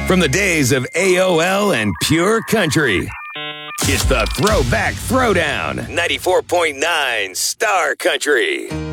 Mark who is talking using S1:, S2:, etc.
S1: From the days of AOL and Pure Country. It's the Throwback Throwdown, 94.9 Star Country.